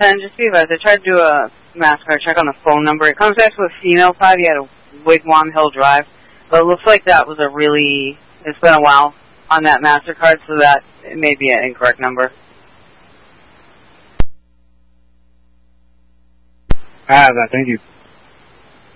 10, just be advised. I tried to do a MasterCard check on the phone number. It comes back to a female 5. He had a Wigwam Hill Drive. But it looks like that was it's been a while on that MasterCard, so that it may be an incorrect number. I have that, thank you.